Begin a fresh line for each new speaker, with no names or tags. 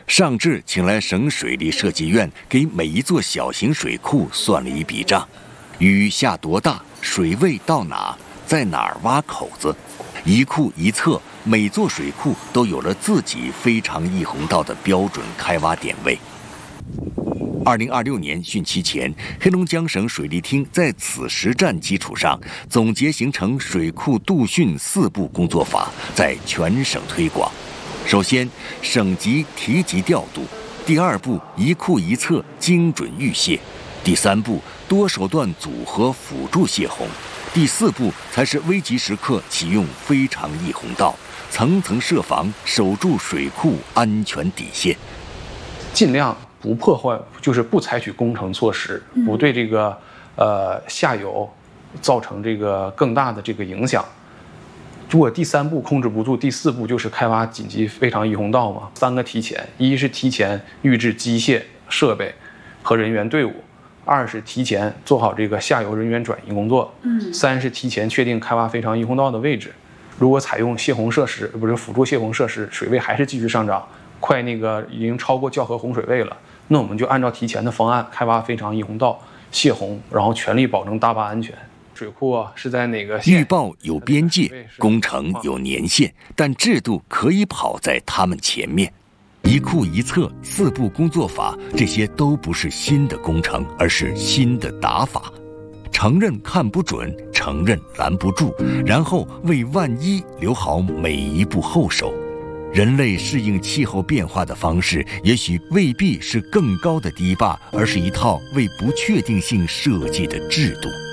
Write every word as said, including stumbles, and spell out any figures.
上至请来省水利设计院给每一座小型水库算了一笔账，雨下多大，水位到哪，在哪儿挖口子，一库一测，每座水库都有了自己非常溢洪道的标准开挖点位。二零二六年汛期前，黑龙江省水利厅在此实战基础上，总结形成水库度汛四步工作法，在全省推广。首先，省级提级调度；第二步，一库一测，精准预泄；第三步，多手段组合辅助泄洪；第四步才是危急时刻启用非常溢洪道，层层设防，守住水库安全底线。
尽量不破坏，就是不采取工程措施，不对这个呃下游造成这个更大的这个影响。如果第三步控制不住，第四步就是开挖紧急非常溢洪道嘛。三个提前：一是提前预置机械设备和人员队伍；二是提前做好这个下游人员转移工作；嗯，三是提前确定开挖非常溢洪道的位置。如果采用泄洪设施，不是辅助泄洪设施，水位还是继续上涨，快那个已经超过校河洪水位了，那我们就按照提前的方案开挖非常溢洪道泄洪，然后全力保证大坝安全。水库啊是在哪个县？
预报有边界，工程有年限，但制度可以跑在他们前面。一库一测、四步工作法，这些都不是新的工程，而是新的打法。承认看不准，承认拦不住，然后为万一留好每一步后手。人类适应气候变化的方式，也许未必是更高的堤坝，而是一套为不确定性设计的制度。